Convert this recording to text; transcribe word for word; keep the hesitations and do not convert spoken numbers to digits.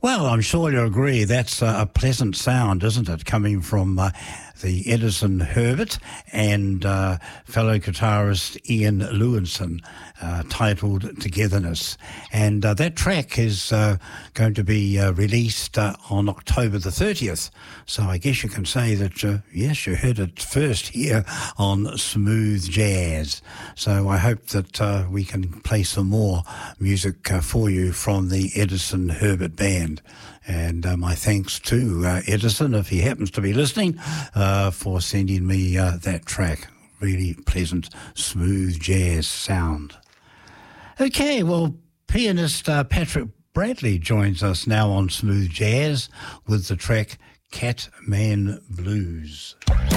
Well, I'm sure you'll agree that's a pleasant sound, isn't it, coming from uh, the Edison Herbert and uh, fellow guitarist Ian Lewinson, uh, titled Togetherness. And uh, that track is uh, going to be uh, released uh, on October the thirtieth. So I guess you can say that, uh, yes, you heard it first here on Smooth Jazz. So I hope that uh, we can play some more music uh, for you from the Edison Herbert Band. And uh, my thanks to uh, Edison, if he happens to be listening, uh, for sending me uh, that track. Really pleasant, smooth jazz sound. Okay, well, pianist uh, Patrick Bradley joins us now on Smooth Jazz with the track Catman Blues.